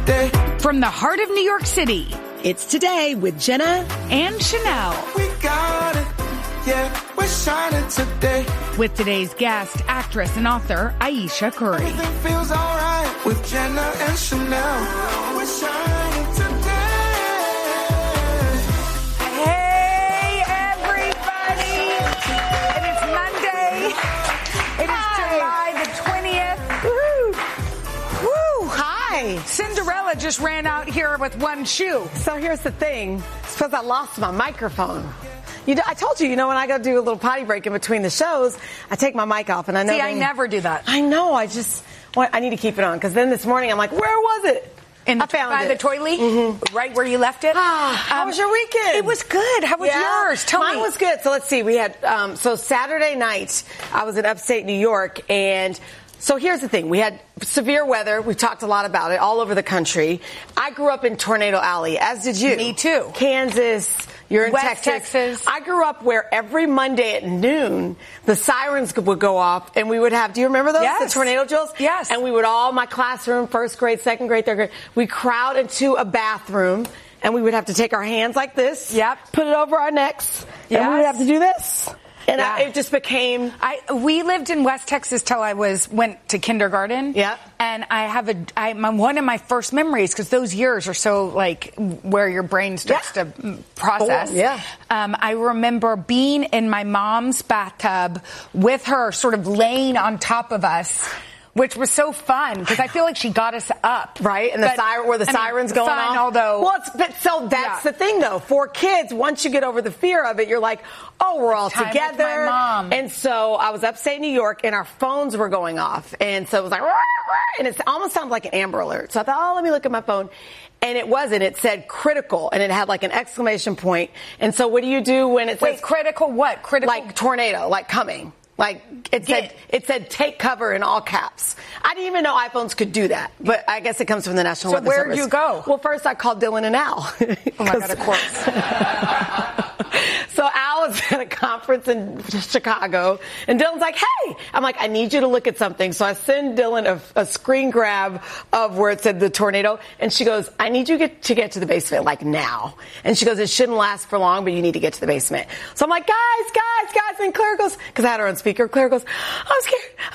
today. From the heart of New York City, it's Today with Jenna and Chanel. We got it. Yeah, we're shining today. With today's guest, actress and author Ayesha Curry. Everything feels alright with Jenna and Chanel. We're shining today. Hey, everybody! And it's Monday. It is July the 20th. Woo! Woo! Hi. Cinderella just ran out here with one shoe. So here's the thing. It's because I lost my microphone. I told you, when I go do a little potty break in between the shows, I take my mic off, and I know. See, I never do that. I know. I need to keep it on, because then this morning I'm like, where was it? I found it. By the toilet? Mm-hmm. Right where you left it? How was your weekend? It was good. How was yours? Tell me. Mine was good. So let's see. We had, so Saturday night, I was in upstate New York, and so here's the thing. We had severe weather. We talked a lot about it all over the country. I grew up in Tornado Alley, as did you. Me too. Kansas. You're in West Texas. I grew up where every Monday at noon, the sirens would go off, and we would have, do you remember those? Yes. The tornado drills? Yes. And we would all, my classroom, first grade, second grade, third grade, we crowd into a bathroom, and we would have to take our hands like this. Yep. Put it over our necks. Yes. And we would have to do this. And yeah. it just became. We lived in West Texas till I went to kindergarten. Yeah. And one of my first memories, because those years are so like where your brain starts to process. Oh, yeah. I remember being in my mom's bathtub with her, sort of laying on top of us, which was so fun because I feel like she got us up, right? And the sirens going fun, off. Although, that's the thing, though. For kids, once you get over the fear of it, you're like, oh, we're all together. With my mom. And so I was upstate New York, and our phones were going off, and so it was like, and it almost sounded like an Amber Alert. So I thought, let me look at my phone. And it wasn't. It said critical, and it had like an exclamation point. And so what do you do when it says critical? What critical? Like tornado, like coming. Like it said take cover in all caps. I didn't even know iPhones could do that, but I guess it comes from the National Weather Service. So where'd you go? Well, first I called Dylan and Al. Oh my God, of course. So Al was at a conference in Chicago, and Dylan's like, hey! I'm like, I need you to look at something. So I send Dylan a screen grab of where it said the tornado, and she goes, I need you to get to the basement, like now. And she goes, it shouldn't last for long, but you need to get to the basement. So I'm like, guys, and Claire goes, because I had her on speaker, Claire goes, I'm scared,